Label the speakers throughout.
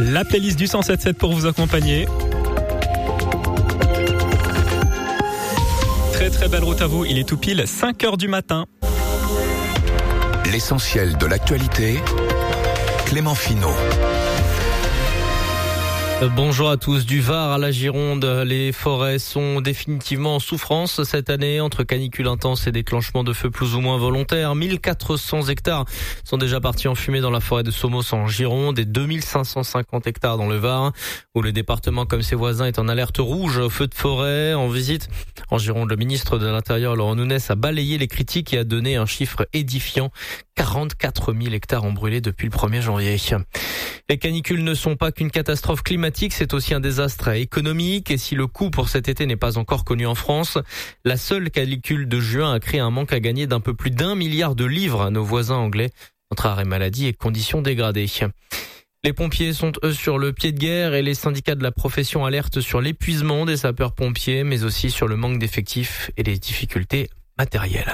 Speaker 1: La playlist du 107.7 pour vous accompagner. Très belle route à vous, il est tout pile 5h du matin.
Speaker 2: L'essentiel de l'actualité, Clément Finot.
Speaker 3: Bonjour à tous. Du Var à la Gironde, les forêts sont définitivement en souffrance cette année entre canicule intense et déclenchement de feux plus ou moins volontaires. 1400 hectares sont déjà partis en fumée dans la forêt de Somos en Gironde et 2550 hectares dans le Var, où le département comme ses voisins est en alerte rouge au feu de forêt. En visite en Gironde, le ministre de l'Intérieur Laurent Nunez a balayé les critiques et a donné un chiffre édifiant. 44 000 hectares ont brûlé depuis le 1er janvier. Les canicules ne sont pas qu'une catastrophe climatique, c'est aussi un désastre économique. Et si le coût pour cet été n'est pas encore connu en France, la seule canicule de juin a créé un manque à gagner d'un peu plus d'1 milliard de livres à nos voisins anglais, entre arrêt maladie et conditions dégradées. Les pompiers sont eux sur le pied de guerre et les syndicats de la profession alertent sur l'épuisement des sapeurs-pompiers, mais aussi sur le manque d'effectifs et les difficultés matérielles.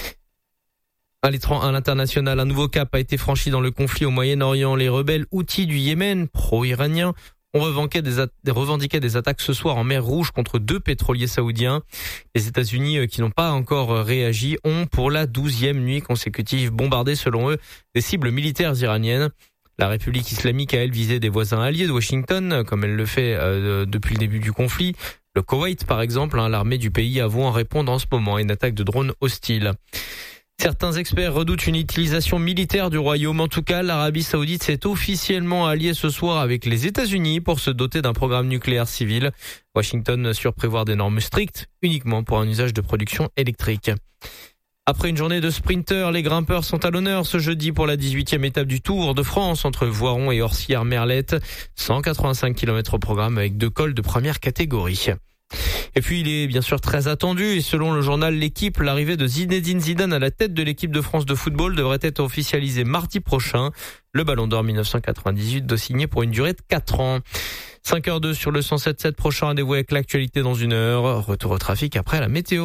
Speaker 3: À l'international, un nouveau cap a été franchi dans le conflit au Moyen-Orient. Les rebelles Houthis du Yémen, pro-iraniens, ont revendiqué des attaques ce soir en mer Rouge contre 2 pétroliers saoudiens. Les États-Unis, qui n'ont pas encore réagi, ont pour la 12e nuit consécutive bombardé, selon eux, des cibles militaires iraniennes. La République islamique a, elle, visé des voisins alliés de Washington, comme elle le fait depuis le début du conflit. Le Koweït, par exemple, l'armée du pays avoue en répondre en ce moment à une attaque de drones hostiles. Certains experts redoutent une utilisation militaire du royaume. En tout cas, l'Arabie Saoudite s'est officiellement alliée ce soir avec les États-Unis pour se doter d'un programme nucléaire civil. Washington surprévoit des normes strictes uniquement pour un usage de production électrique. Après une journée de sprinters, les grimpeurs sont à l'honneur ce jeudi pour la 18e étape du Tour de France entre Voiron et Orsières-Merlette. 185 km au programme avec 2 cols de première catégorie. Et puis il est bien sûr très attendu et selon le journal L'Équipe, l'arrivée de Zinedine Zidane à la tête de l'équipe de France de football devrait être officialisée mardi prochain. Le Ballon d'Or 1998 doit signer pour une durée de 4 ans. 5h02 sur le 107.7, prochain rendez-vous avec l'actualité dans 1 heure. Retour au trafic après la météo.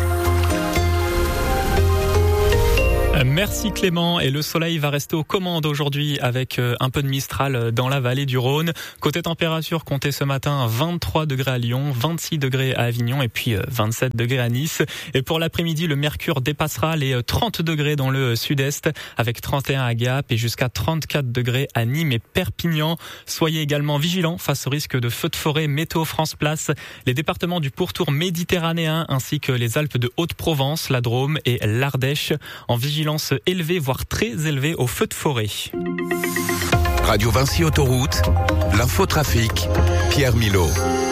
Speaker 1: Merci Clément, et le soleil va rester aux commandes aujourd'hui avec un peu de Mistral dans la vallée du Rhône. Côté température, comptez ce matin 23 degrés à Lyon, 26 degrés à Avignon et puis 27 degrés à Nice. Et pour l'après-midi, le mercure dépassera les 30 degrés dans le sud-est avec 31 à Gap et jusqu'à 34 degrés à Nîmes et Perpignan. Soyez également vigilants face au risque de feux de forêt. Météo France place les départements du pourtour méditerranéen ainsi que les Alpes de Haute-Provence, la Drôme et l'Ardèche en vigilance élevée, voire très élevée au feu de forêt.
Speaker 2: Radio Vinci Autoroute, l'infotrafic, Pierre Milot.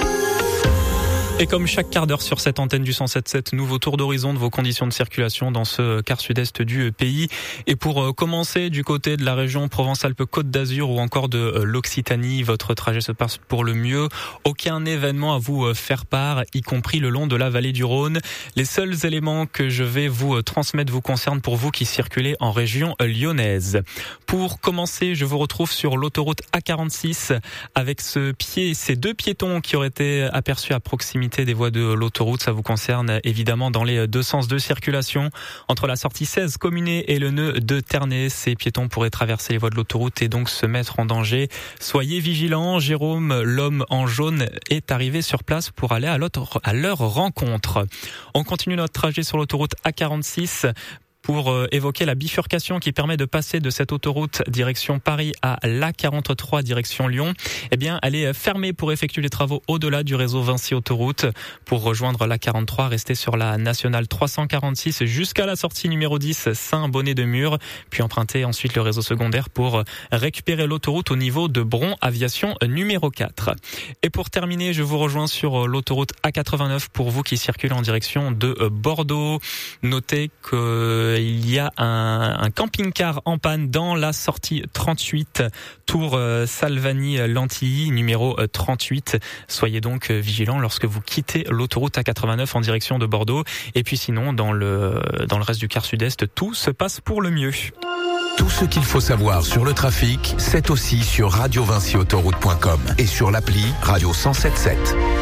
Speaker 1: Et comme chaque quart d'heure sur cette antenne du 107.7, nouveau tour d'horizon de vos conditions de circulation dans ce quart sud-est du pays. Et pour commencer du côté de la région Provence-Alpes-Côte d'Azur ou encore de l'Occitanie, votre trajet se passe pour le mieux. Aucun événement à vous faire part, y compris le long de la vallée du Rhône. Les seuls éléments que je vais vous transmettre vous concernent pour vous qui circulez en région lyonnaise. Pour commencer, je vous retrouve sur l'autoroute A46 avec ces 2 piétons qui auraient été aperçus à proximité des voies de l'autoroute. Ça vous concerne évidemment dans les 2 sens de circulation. Entre la sortie 16 Communé et le nœud de Ternay, ces piétons pourraient traverser les voies de l'autoroute et donc se mettre en danger. Soyez vigilants. Jérôme, l'homme en jaune, est arrivé sur place pour aller à leur rencontre. On continue notre trajet sur l'autoroute A46 pour évoquer la bifurcation qui permet de passer de cette autoroute direction Paris à l'A43 direction Lyon. Eh bien, elle est fermée pour effectuer les travaux au-delà du réseau Vinci Autoroute. Pour rejoindre l'A43, restez sur la nationale 346 jusqu'à la sortie numéro 10 Saint-Bonnet-de-Mur, puis empruntez ensuite le réseau secondaire pour récupérer l'autoroute au niveau de Bron Aviation numéro 4. Et pour terminer, je vous rejoins sur l'autoroute A89 pour vous qui circulez en direction de Bordeaux. Notez que il y a un camping-car en panne dans la sortie 38, Tour Salvani-Lantilly, numéro 38. Soyez donc vigilants lorsque vous quittez l'autoroute A89 en direction de Bordeaux. Et puis sinon, dans le reste du quart sud-est, tout se passe pour le mieux.
Speaker 2: Tout ce qu'il faut savoir sur le trafic, c'est aussi sur radiovinciautoroute.com et sur l'appli Radio 107.7.